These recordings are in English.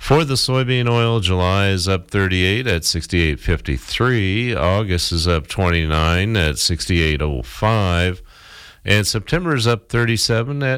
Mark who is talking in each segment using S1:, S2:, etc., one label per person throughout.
S1: For the soybean oil, July is up 38 at 68.53. August is up 29 at 68.05. And September is up 37 at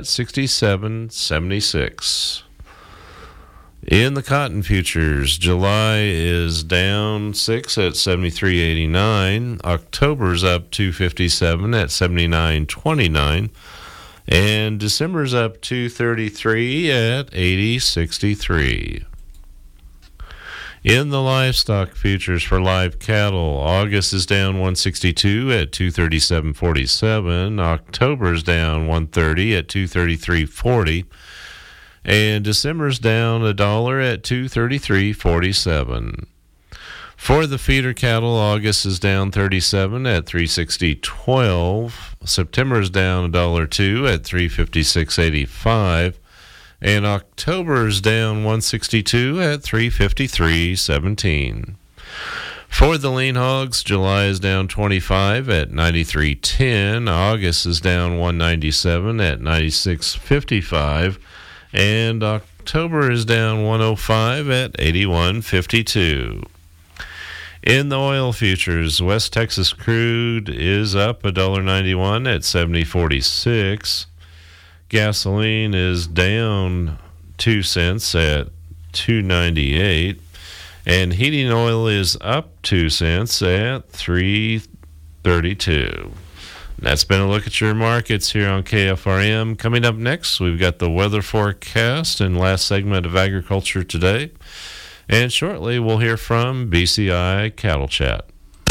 S1: 67.76. In the cotton futures, July is down 6 at 73.89. October's up 2.57 at 79.29. And December's up 2.33 at 80.63. In the livestock futures for live cattle, August is down 162 at 237.47. October's down 130 at 233.40. And December's down $1 at 233.47. For the feeder cattle, August is down 37 at 360.12. September is down $1.02 at 356.85. And October is down 162 at 353.17. For the lean hogs, July is down 25 at 93.10. August is down 197 at 96.55. And October is down 105 at 81.52. In the oil futures, West Texas crude is up $1.91 at 70.46. Gasoline is down 2 cents at 2.98. And heating oil is up 2 cents at 3.32. That's been a look at your markets here on KFRM. Coming up next, we've got the weather forecast and last segment of Agriculture Today. And shortly, we'll hear from BCI Cattle Chat.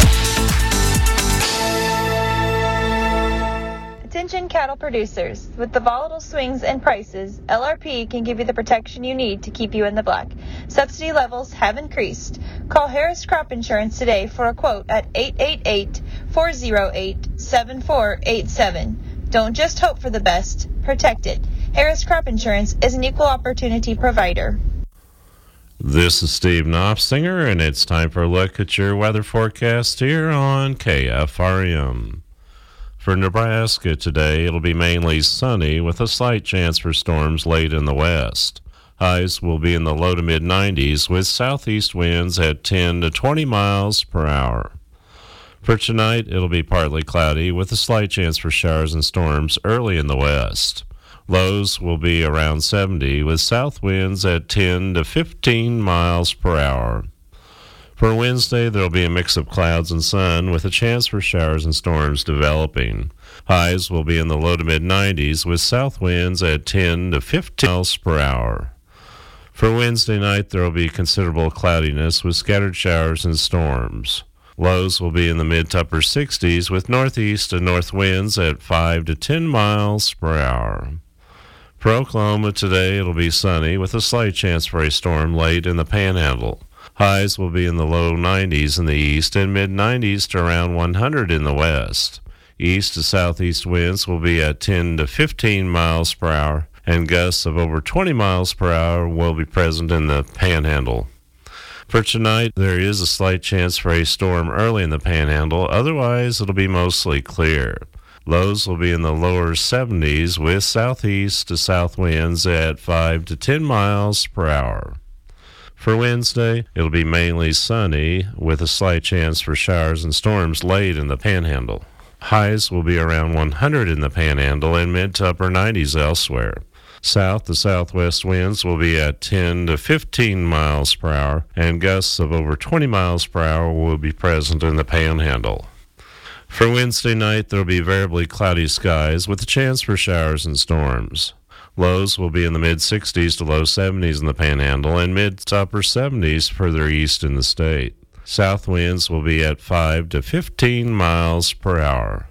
S2: Attention cattle producers. With the volatile swings in prices, LRP can give you the protection you need to keep you in the black. Subsidy levels have increased. Call Harris Crop Insurance today for a quote at 888-408-7487. Don't just hope for the best, protect it. Harris Crop Insurance is an equal opportunity provider.
S1: This is Steve Knopfsinger, and it's time for a look at your weather forecast here on KFRM. For Nebraska today, it'll be mainly sunny with a slight chance for storms late in the west. Highs will be in the low to mid-90s with southeast winds at 10 to 20 miles per hour. For tonight, it'll be partly cloudy with a slight chance for showers and storms early in the west. Lows will be around 70 with south winds at 10 to 15 miles per hour. For Wednesday, there'll be a mix of clouds and sun with a chance for showers and storms developing. Highs will be in the low to mid-90s with south winds at 10 to 15 miles per hour. For Wednesday night, there will be considerable cloudiness with scattered showers and storms. Lows will be in the mid to upper 60s with northeast and north winds at 5 to 10 miles per hour. For Oklahoma today, it'll be sunny with a slight chance for a storm late in the Panhandle. Highs will be in the low 90s in the east and mid-90s to around 100 in the west. East to southeast winds will be at 10 to 15 miles per hour, and gusts of over 20 miles per hour will be present in the Panhandle. For tonight, there is a slight chance for a storm early in the Panhandle. Otherwise, it'll be mostly clear. Lows will be in the lower 70s with southeast to south winds at 5 to 10 miles per hour. For Wednesday, it'll be mainly sunny with a slight chance for showers and storms late in the Panhandle. Highs will be around 100 in the Panhandle and mid to upper 90s elsewhere. South to southwest winds will be at 10 to 15 miles per hour, and gusts of over 20 miles per hour will be present in the Panhandle. For Wednesday night, there will be variably cloudy skies with a chance for showers and storms. Lows will be in the mid-60s to low 70s in the Panhandle and mid to upper 70s further east in the state. South winds will be at 5 to 15 miles per hour.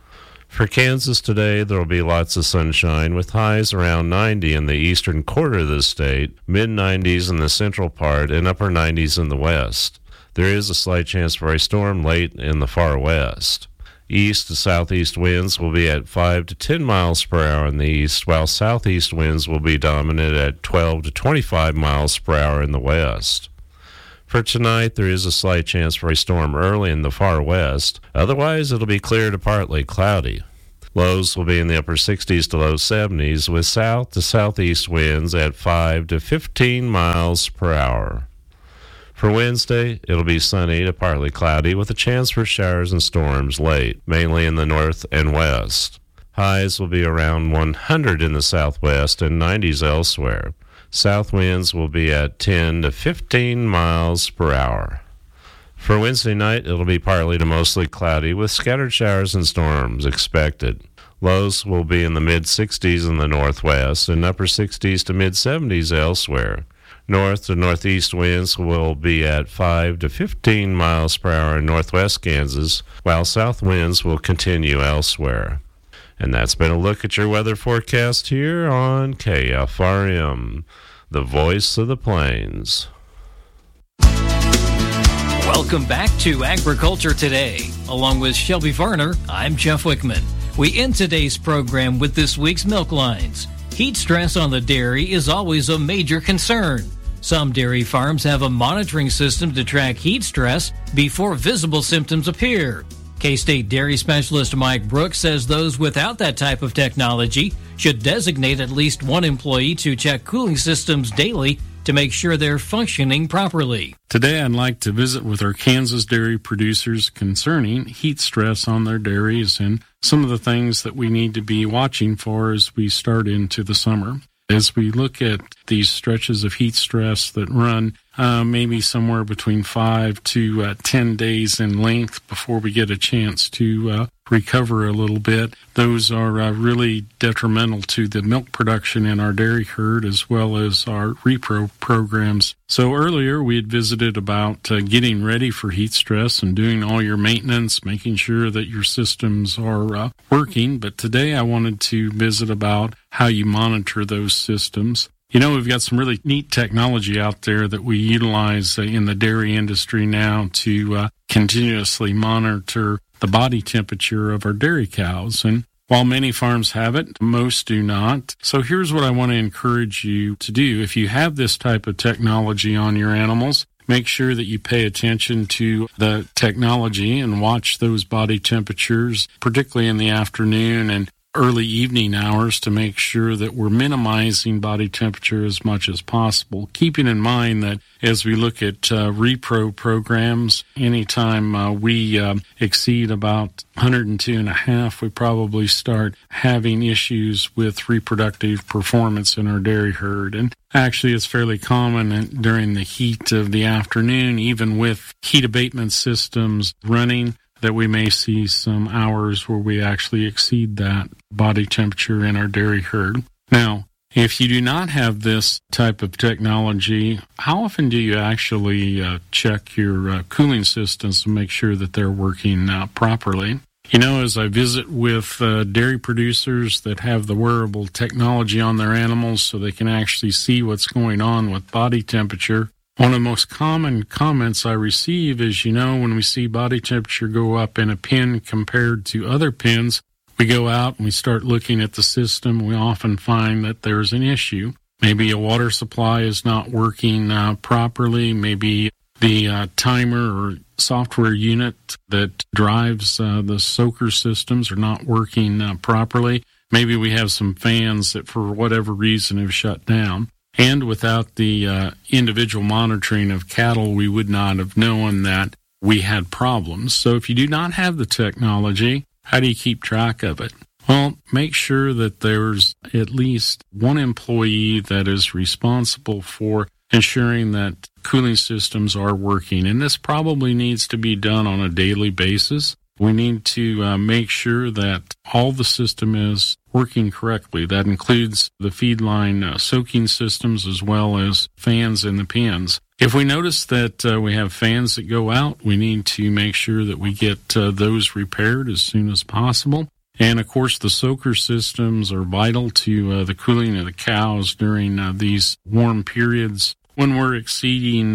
S1: For Kansas today, there will be lots of sunshine with highs around 90 in the eastern quarter of the state, mid-90s in the central part, and upper 90s in the west. There is a slight chance for a storm late in the far west. East to southeast winds will be at 5 to 10 miles per hour in the east, while southeast winds will be dominant at 12 to 25 miles per hour in the west. For tonight, there is a slight chance for a storm early in the far west. Otherwise, it'll be clear to partly cloudy. Lows will be in the upper 60s to low 70s with south to southeast winds at 5 to 15 miles per hour. For Wednesday, it'll be sunny to partly cloudy with a chance for showers and storms late, mainly in the north and west. Highs will be around 100 in the southwest and 90s elsewhere. South winds will be at 10 to 15 miles per hour. For Wednesday night, it'll be partly to mostly cloudy with scattered showers and storms expected. Lows will be in the mid-60s in the northwest and upper 60s to mid-70s elsewhere. North to northeast winds will be at 5 to 15 miles per hour in northwest Kansas, while south winds will continue elsewhere. And that's been a look at your weather forecast here on KFRM, the voice of the plains.
S3: Welcome back to Agriculture Today. Along with Shelby Varner, I'm Jeff Wickman. We end today's program with this week's milk lines. Heat stress on the dairy is always a major concern. Some dairy farms have a monitoring system to track heat stress before visible symptoms appear. K-State dairy specialist Mike Brooks says those without that type of technology should designate at least one employee to check cooling systems daily to make sure they're functioning properly.
S4: Today I'd like to visit with our Kansas dairy producers concerning heat stress on their dairies and some of the things that we need to be watching for as we start into the summer. As we look at these stretches of heat stress that run maybe somewhere between 5 to 10 days in length before we get a chance to recover a little bit, those are really detrimental to the milk production in our dairy herd as well as our repro programs. So earlier we had visited about getting ready for heat stress and doing all your maintenance, making sure that your systems are working. But today I wanted to visit about how you monitor those systems. You know, we've got some really neat technology out there that we utilize in the dairy industry now to continuously monitor the body temperature of our dairy cows. And while many farms have it, most do not. So here's what I want to encourage you to do. If you have this type of technology on your animals, make sure that you pay attention to the technology and watch those body temperatures, particularly in the afternoon and early evening hours, to make sure that we're minimizing body temperature as much as possible. Keeping in mind that as we look at repro programs, anytime we exceed about 102.5, we probably start having issues with reproductive performance in our dairy herd. And actually, it's fairly common during the heat of the afternoon, even with heat abatement systems running, that we may see some hours where we actually exceed that body temperature in our dairy herd. Now, if you do not have this type of technology, how often do you actually check your cooling systems to make sure that they're working properly? You know, as I visit with dairy producers that have the wearable technology on their animals so they can actually see what's going on with body temperature, one of the most common comments I receive is, you know, when we see body temperature go up in a pen compared to other pens, we go out and we start looking at the system. We often find that there's an issue. Maybe a water supply is not working properly. Maybe the timer or software unit that drives the soaker systems are not working properly. Maybe we have some fans that for whatever reason have shut down. And without the individual monitoring of cattle, we would not have known that we had problems. So if you do not have the technology, how do you keep track of it? Well, make sure that there's at least one employee that is responsible for ensuring that cooling systems are working. And this probably needs to be done on a daily basis. We need to make sure that all the system is working correctly. That includes the feed line soaking systems as well as fans in the pens. If we notice that we have fans that go out, we need to make sure that we get those repaired as soon as possible. And, of course, the soaker systems are vital to the cooling of the cows during these warm periods. When we're exceeding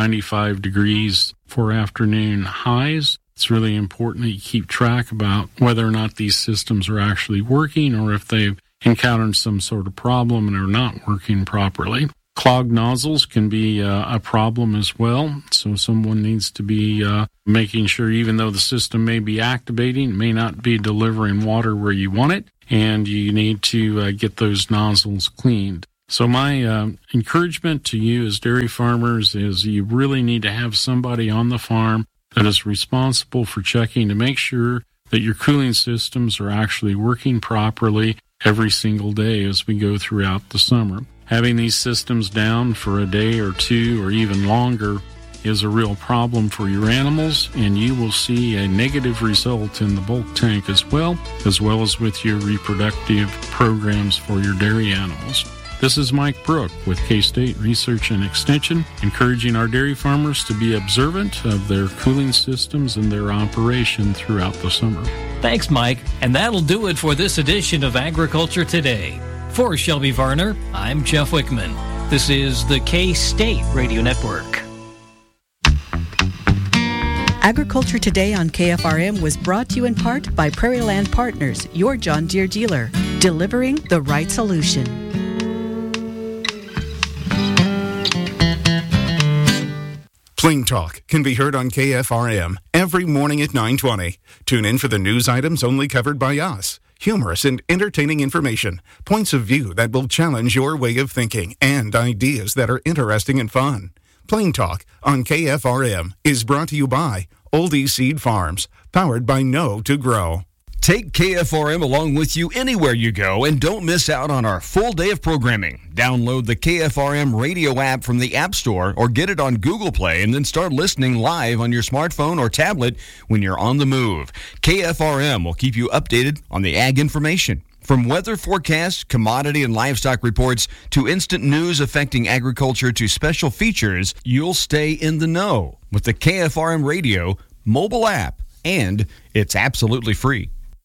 S4: 95 degrees for afternoon highs, it's really important that you keep track about whether or not these systems are actually working or if they've encountered some sort of problem and are not working properly. Clogged nozzles can be a problem as well. So someone needs to be making sure, even though the system may be activating, it may not be delivering water where you want it, and you need to get those nozzles cleaned. So my encouragement to you as dairy farmers is you really need to have somebody on the farm that is responsible for checking to make sure that your cooling systems are actually working properly every single day as we go throughout the summer. Having these systems down for a day or two or even longer is a real problem for your animals, and you will see a negative result in the bulk tank as well as with your reproductive programs for your dairy animals. This is Mike Brook with K-State Research and Extension, encouraging our dairy farmers to be observant of their cooling systems and their operation throughout the summer.
S3: Thanks, Mike. And that'll do it for this edition of Agriculture Today. For Shelby Varner, I'm Jeff Wickman. This is the K-State Radio Network.
S5: Agriculture Today on KFRM was brought to you in part by Prairie Land Partners, your John Deere dealer, delivering the right solution.
S6: Plain Talk can be heard on KFRM every morning at 9:20. Tune in for the news items only covered by us. Humorous and entertaining information, points of view that will challenge your way of thinking, and ideas that are interesting and fun. Plain Talk on KFRM is brought to you by Oldie Seed Farms, powered by Know to Grow.
S7: Take KFRM along with you anywhere you go and don't miss out on our full day of programming. Download the KFRM radio app from the App Store or get it on Google Play and then start listening live on your smartphone or tablet when you're on the move. KFRM will keep you updated on the ag information. From weather forecasts, commodity and livestock reports, to instant news affecting agriculture to special features, you'll stay in the know with the KFRM radio mobile app, and it's absolutely free.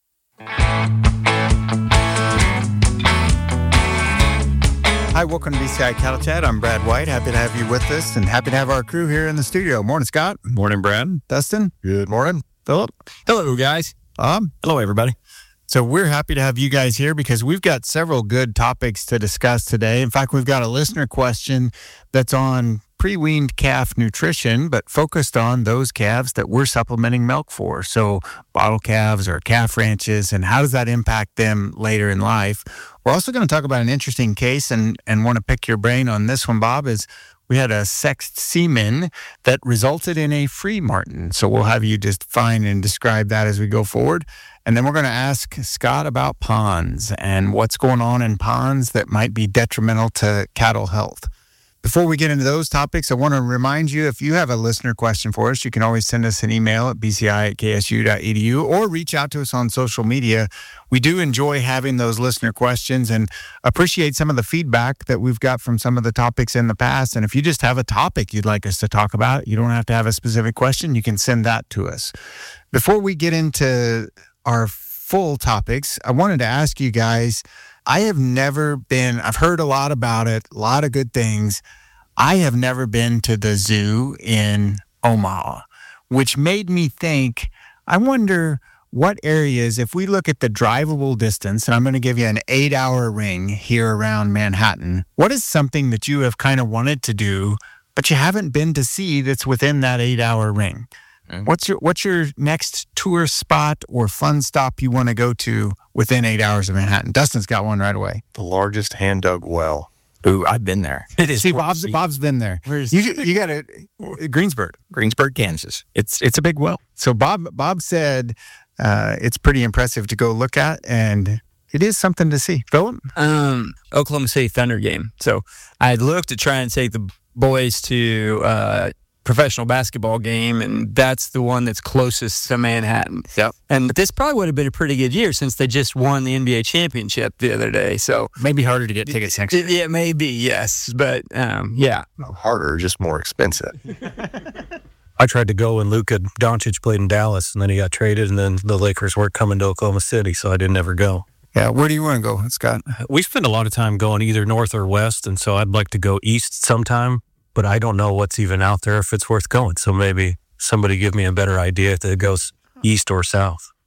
S8: Hi, welcome to BCI Cattle Chat. I'm Brad White. Happy to have you with us and happy to have our crew here in the studio. Morning, Scott.
S9: Morning, Brad.
S8: Dustin.
S9: Good morning.
S8: Philip.
S9: Hello, guys.
S8: Hello, everybody. So we're happy to have you guys here because we've got several good topics to discuss today. In fact, we've got a listener question that's on pre-weaned calf nutrition, but focused on those calves that we're supplementing milk for. So bottle calves or calf ranches, and how does that impact them later in life? We're also going to talk about an interesting case and want to pick your brain on this one, Bob, is we had a sexed semen that resulted in a free marten. So we'll have you just define and describe that as we go forward. And then we're going to ask Scott about ponds and what's going on in ponds that might be detrimental to cattle health. Before we get into those topics, I want to remind you, if you have a listener question for us, you can always send us an email at bci@ksu.edu or reach out to us on social media. We do enjoy having those listener questions and appreciate some of the feedback that we've got from some of the topics in the past. And if you just have a topic you'd like us to talk about, you don't have to have a specific question, you can send that to us. Before we get into our full topics, I wanted to ask you guys, I've heard a lot about it, a lot of good things. I have never been to the zoo in Omaha, which made me think, I wonder what areas, if we look at the drivable distance, and I'm going to give you an 8-hour ring here around Manhattan, what is something that you have kind of wanted to do, but you haven't been to see that's within that 8-hour ring? What's your next tour spot or fun stop you want to go to within 8 hours of Manhattan? Dustin's got one right away.
S9: The largest hand-dug well.
S10: Ooh, I've been there.
S8: It is. See, Bob's been there. You got it. Greensburg, Kansas. It's a big well. So Bob said it's pretty impressive to go look at, and it is something to see. Philip?
S10: Oklahoma City Thunder game. So I looked to try and take the boys to professional basketball game, and that's the one that's closest to Manhattan.
S8: Yep.
S10: And this probably would have been a pretty good year since they just won the NBA championship the other day. So
S8: maybe harder to get tickets next year.
S10: Yeah, maybe, yes. But, yeah.
S9: Not harder, just more expensive.
S11: I tried to go when Luka Doncic played in Dallas, and then he got traded, and then the Lakers weren't coming to Oklahoma City, so I didn't ever go.
S8: Yeah, where do you want to go, Scott?
S11: We spend a lot of time going either north or west, and so I'd like to go east sometime. But I don't know what's even out there if it's worth going. So maybe somebody give me a better idea if it goes east or south.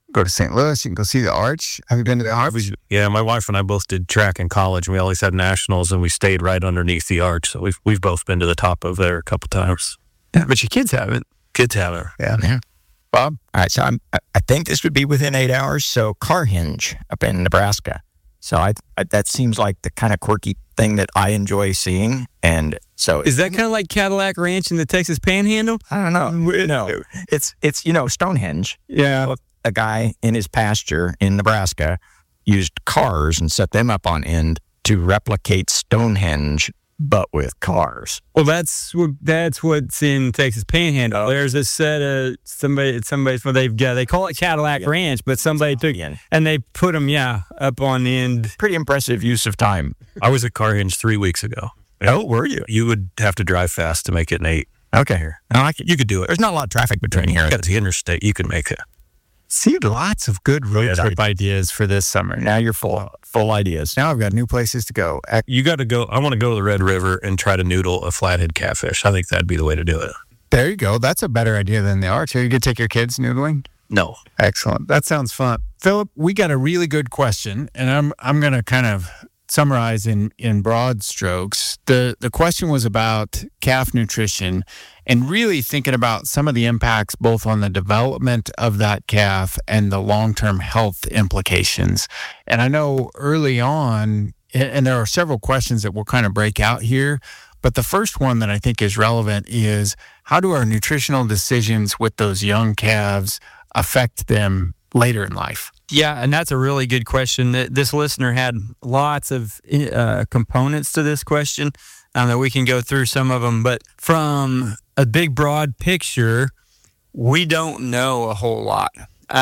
S8: go to St. Louis. You can go see the Arch. Have you been to the Arch?
S11: Yeah, my wife and I both did track in college. We always had nationals, and we stayed right underneath the Arch. So we've both been to the top of there a couple times.
S10: Yeah, but your kids haven't.
S11: Kids haven't.
S8: Yeah. Bob?
S12: All right, so I think this would be within 8 hours. So Carhenge up in Nebraska. So I that seems like the kind of quirky thing that I enjoy seeing. And so
S10: is that kind of like Cadillac Ranch in the Texas Panhandle?
S12: I don't know. No, it's Stonehenge.
S10: Yeah,
S12: a guy in his pasture in Nebraska used cars and set them up on end to replicate Stonehenge, but with cars.
S10: Well, that's what's in Texas Panhandle. There's a set of somebody's where they call it Cadillac Ranch, but somebody took and they put them up on the end.
S12: Pretty impressive use of time.
S11: I was at Carhenge 3 weeks ago.
S12: Oh, were you?
S11: You would have to drive fast to make it in 8.
S12: Okay, I like it.
S11: You could do it.
S12: There's not a lot of traffic between here.
S11: You got the interstate. You could make it.
S8: See, lots of good road trip ideas for this summer.
S12: Now you're full ideas.
S8: Now I've got new places to go.
S11: You got to go. I want to go to the Red River and try to noodle a flathead catfish. I think that'd be the way to do it.
S8: There you go. That's a better idea than the Arch. Are you going to take your kids noodling?
S11: No.
S8: Excellent. That sounds fun. Philip, we got a really good question, and I'm going to kind of summarize in broad strokes. The question was about calf nutrition and really thinking about some of the impacts both on the development of that calf and the long-term health implications. And I know early on, and there are several questions that we'll kind of break out here, but the first one that I think is relevant is how do our nutritional decisions with those young calves affect them later in life?
S10: Yeah, and that's a really good question. This listener had lots of components to this question that we can go through some of them. But from a big, broad picture, we don't know a whole lot.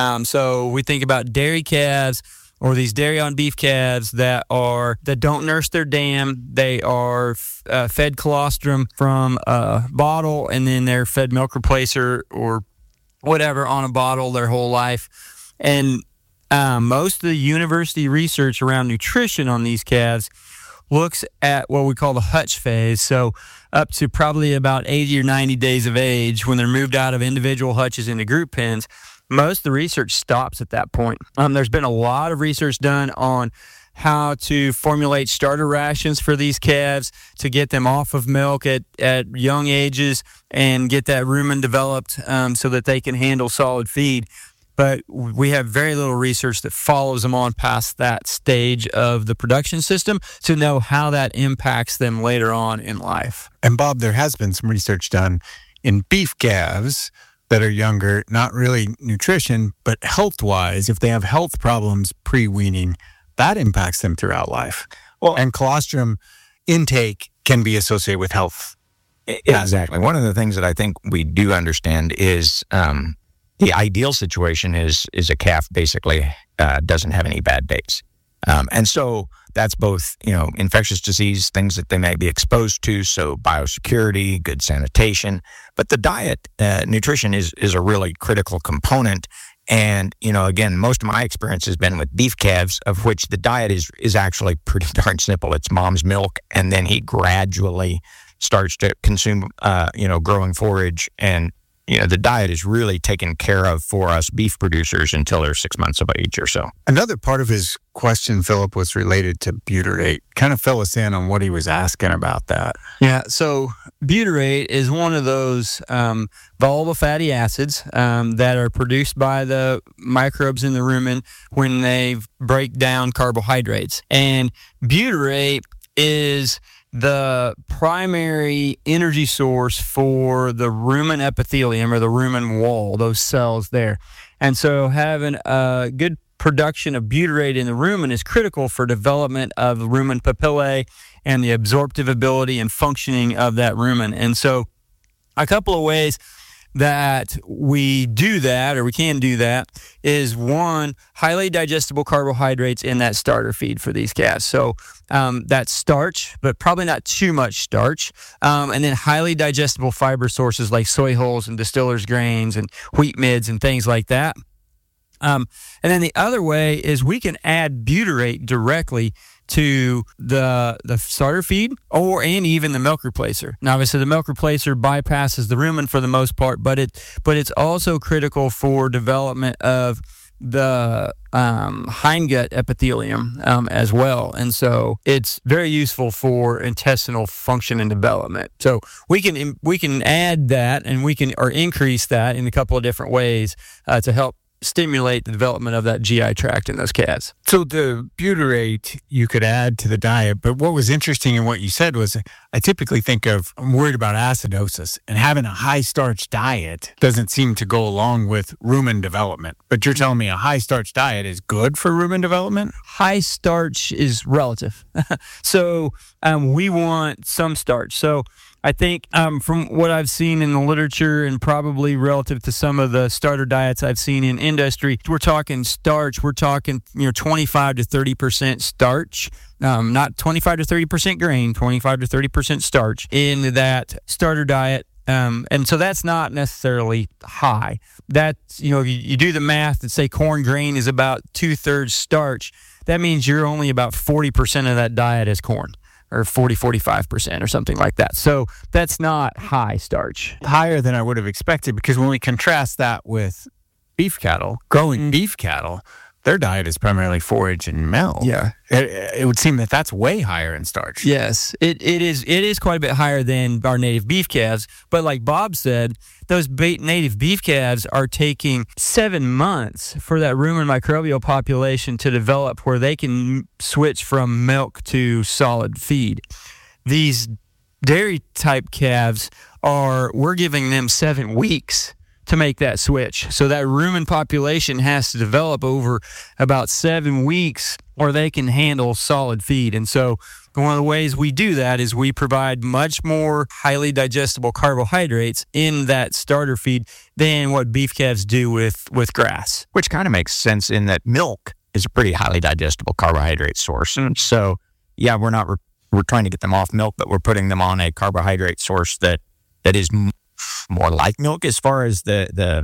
S10: So we think about dairy calves or these dairy on beef calves that don't nurse their dam. They are fed colostrum from a bottle, and then they're fed milk replacer or whatever on a bottle their whole life. And most of the university research around nutrition on these calves looks at what we call the hutch phase. So up to probably about 80 or 90 days of age, when they're moved out of individual hutches into group pens, most of the research stops at that point. There's been a lot of research done on how to formulate starter rations for these calves to get them off of milk at young ages and get that rumen developed so that they can handle solid feed. But we have very little research that follows them on past that stage of the production system to know how that impacts them later on in life.
S8: And Bob, there has been some research done in beef calves that are younger, not really nutrition, but health-wise. If they have health problems pre-weaning, that impacts them throughout life. Well, and colostrum intake can be associated with health.
S12: Exactly. One of the things that I think we do understand is the ideal situation is a calf basically doesn't have any bad days. And so that's both, infectious disease, things that they may be exposed to, so biosecurity, good sanitation. But the diet, nutrition is a really critical component. And, again, most of my experience has been with beef calves, of which the diet is actually pretty darn simple. It's mom's milk, and then he gradually starts to consume, growing forage. And, the diet is really taken care of for us beef producers until they're 6 months of age or so.
S8: Another part of his question, Philip, was related to butyrate. Kind of fill us in on what he was asking about that.
S10: Yeah, so butyrate is one of those volatile fatty acids that are produced by the microbes in the rumen when they break down carbohydrates. And butyrate is the primary energy source for the rumen epithelium or the rumen wall, those cells there. And so having a good production of butyrate in the rumen is critical for development of rumen papillae and the absorptive ability and functioning of that rumen. And so a couple of ways that we do that, or we can do that, is one, highly digestible carbohydrates in that starter feed for these calves. So that's starch, but probably not too much starch. And then highly digestible fiber sources like soy hulls and distiller's grains and wheat midds and things like that. And then the other way is we can add butyrate directly to the starter feed and even the milk replacer. Now, obviously, the milk replacer bypasses the rumen for the most part, but it's also critical for development of the hindgut epithelium as well. And so it's very useful for intestinal function and development. So we can add that, and we can or increase that in a couple of different ways to help stimulate the development of that GI tract in those calves.
S8: So the butyrate you could add to the diet, but what was interesting in what you said was I typically think of, I'm worried about acidosis, and having a high starch diet doesn't seem to go along with rumen development. But you're telling me a high starch diet is good for rumen development?
S10: High starch is relative. So we want some starch. So I think from what I've seen in the literature and probably relative to some of the starter diets I've seen in industry, we're talking starch. We're talking 25 to 30% starch, not 25 to 30% grain, 25 to 30% starch in that starter diet. And so that's not necessarily high. That's, you do the math and say corn grain is about 2/3 starch. That means you're only about 40% of that diet is corn, or 45% or something like that. So that's not high starch.
S8: Higher than I would have expected, because when we contrast that with beef cattle, growing beef cattle, their diet is primarily forage and milk.
S10: Yeah.
S8: It would seem that that's way higher in starch.
S10: Yes, it is quite a bit higher than our native beef calves. But like Bob said, those native beef calves are taking 7 months for that rumen microbial population to develop where they can switch from milk to solid feed. These dairy type calves we're giving them 7 weeks to make that switch. So that rumen population has to develop over about 7 weeks or they can handle solid feed. And so one of the ways we do that is we provide much more highly digestible carbohydrates in that starter feed than what beef calves do with grass.
S12: Which kind of makes sense in that milk is a pretty highly digestible carbohydrate source. And so, yeah, we're trying to get them off milk, but we're putting them on a carbohydrate source that is more like milk as far as the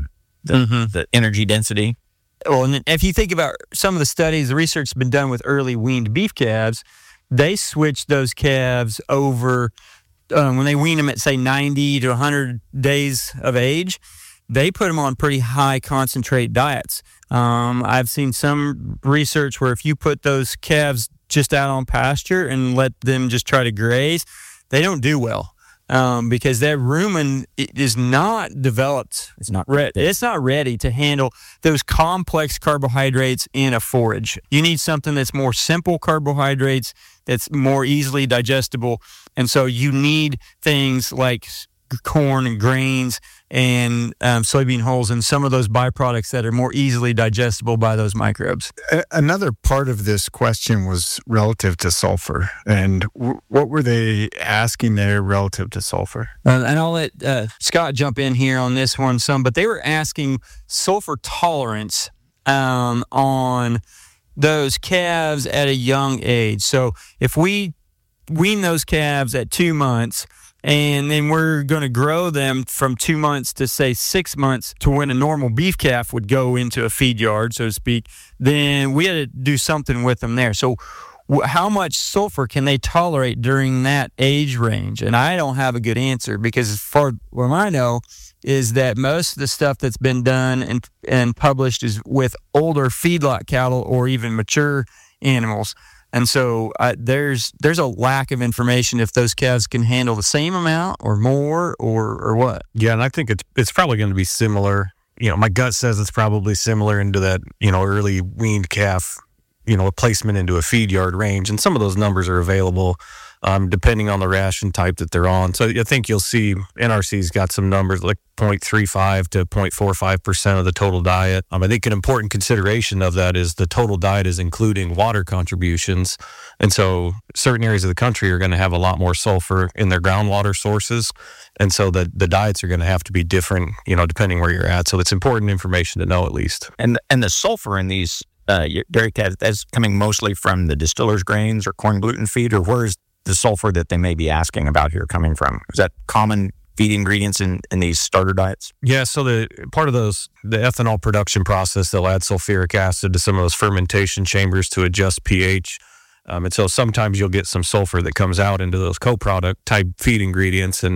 S12: energy density.
S10: Well, and if you think about some of the studies, the research has been done with early weaned beef calves. They switch those calves over when they wean them at, say, 90 to 100 days of age. They put them on pretty high concentrate diets. I've seen some research where if you put those calves just out on pasture and let them just try to graze, they don't do well. Because that rumen is not developed.
S12: It's not
S10: ready to handle those complex carbohydrates in a forage. You need something that's more simple carbohydrates, that's more easily digestible. And so you need things like corn and grains and soybean hulls and some of those byproducts that are more easily digestible by those microbes.
S8: Another part of this question was relative to sulfur. And what were they asking there relative to sulfur?
S10: And I'll let Scott jump in here on this one some, but they were asking sulfur tolerance on those calves at a young age. So if we wean those calves at 2 months, and then we're going to grow them from 2 months to, say, 6 months to when a normal beef calf would go into a feed yard, so to speak, then we had to do something with them there. So how much sulfur can they tolerate during that age range? And I don't have a good answer, because as far as what I know is that most of the stuff that's been done and published is with older feedlot cattle or even mature animals. And so there's a lack of information if those calves can handle the same amount or more or what.
S11: Yeah, and I think it's probably going to be similar. My gut says it's probably similar into that, early weaned calf, a placement into a feed yard range. And some of those numbers are available depending on the ration type that they're on. So I think you'll see NRC's got some numbers like 0.35 to 0.45% of the total diet. I think an important consideration of that is the total diet is including water contributions. And so certain areas of the country are going to have a lot more sulfur in their groundwater sources. And so the diets are going to have to be different, depending where you're at. So it's important information to know at least.
S12: And the sulfur in these dairy calves, that's coming mostly from the distiller's grains or corn gluten feed, or where's the sulfur that they may be asking about here coming from? Is that common feed ingredients in these starter diets?
S11: Yeah, so the part of the ethanol production process, they'll add sulfuric acid to some of those fermentation chambers to adjust pH. And so sometimes you'll get some sulfur that comes out into those co-product type feed ingredients. And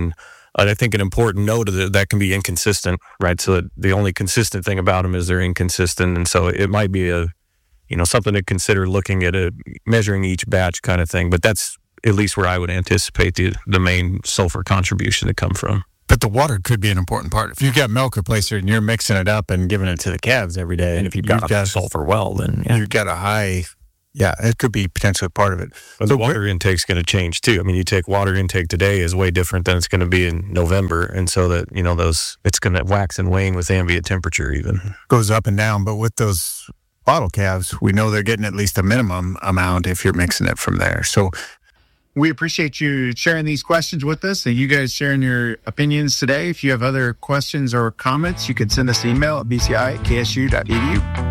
S11: I think an important note is that can be inconsistent, right? So the only consistent thing about them is they're inconsistent. And so it might be something to consider looking at measuring each batch kind of thing. But that's at least where I would anticipate the main sulfur contribution to come from.
S8: But the water could be an important part. If you've got milk replacer and you're mixing it up and giving it to the calves every day,
S12: and if you've got a sulfur well, then
S8: you've got a high, it could be potentially part of it.
S11: But the water intake's going to change too. I mean, you take water intake today is way different than it's going to be in November, and so that it's going to wax and wane with ambient temperature. Even
S8: goes up and down. But with those bottle calves, we know they're getting at least a minimum amount if you're mixing it from there. So we appreciate you sharing these questions with us and you guys sharing your opinions today. If you have other questions or comments, you can send us an email at bci@ksu.edu.